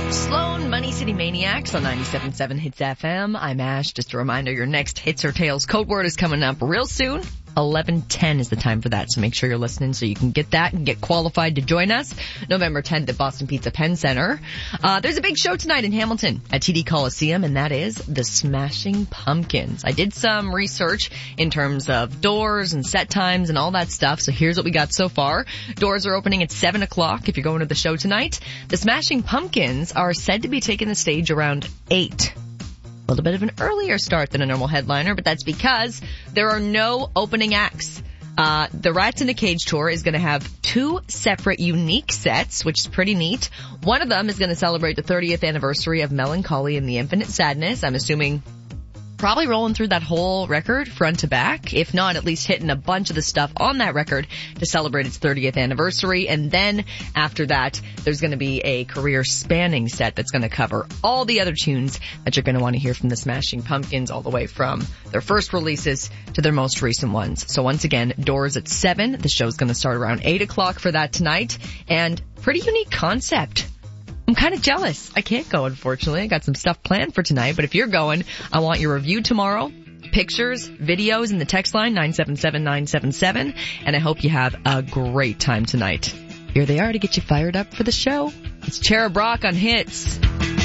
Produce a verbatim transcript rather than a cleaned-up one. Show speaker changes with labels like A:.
A: Sloan, Money City Maniacs on ninety-seven point seven Hits F M. I'm Ash. Just a reminder, your next Hits or Tales code word is coming up real soon. eleven ten is the time for that, so make sure you're listening so you can get that and get qualified to join us November tenth at Boston Pizza Penn Center. Uh, there's a big show tonight in Hamilton at T D Coliseum, and that is the Smashing Pumpkins. I did some research in terms of doors and set times and all that stuff, so here's what we got so far. Doors are opening at seven o'clock if you're going to the show tonight. The Smashing Pumpkins are said to be taking the stage around eight. A little bit of an earlier start than a normal headliner, but that's because there are no opening acts. Uh, the Rats in a Cage tour is going to have two separate unique sets, which is pretty neat. One of them is going to celebrate the thirtieth anniversary of Melancholy and the Infinite Sadness. I'm assuming probably rolling through that whole record front to back, if not at least hitting a bunch of the stuff on that record to celebrate its thirtieth anniversary. And then after that, there's going to be a career spanning set that's going to cover all the other tunes that you're going to want to hear from the Smashing Pumpkins, all the way from their first releases to their most recent ones. So once again, doors at seven. The show's going to start around eight o'clock for that tonight, and pretty unique concept. I'm kind of jealous. I can't go, unfortunately. I got some stuff planned for tonight, but if you're going, I want your review tomorrow, pictures, videos in the text line nine seven seven nine seven seven, and I hope you have a great time tonight. Here they are to get you fired up for the show. It's Cherub Rock on Hits.